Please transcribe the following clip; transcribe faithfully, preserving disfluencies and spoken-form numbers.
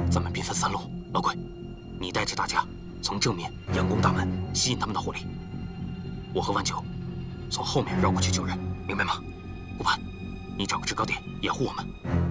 咱们兵分三路，老鬼，你带着大家从正面佯攻大门，吸引他们的火力；我和万九从后面绕过去救人，明白吗？顾盼，你找个制高点掩护我们。